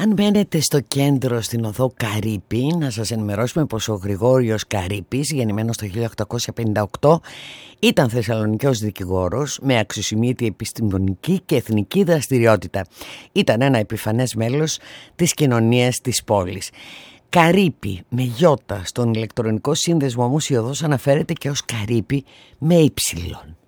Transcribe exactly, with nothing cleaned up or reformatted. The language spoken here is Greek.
Αν μένετε στο κέντρο στην οδό Καρύπη, να σας ενημερώσουμε πως ο Γρηγόριος Καρύπης, γεννημένος το χίλια οκτακόσια πενήντα οκτώ, ήταν Θεσσαλονικιός δικηγόρος με αξιοσημείωτη επιστημονική και εθνική δραστηριότητα. Ήταν ένα επιφανές μέλος της κοινωνίας της πόλης. Καρύπη με γιώτα στον ηλεκτρονικό σύνδεσμο όμως η οδός αναφέρεται και ως Καρύπη με ύψιλον.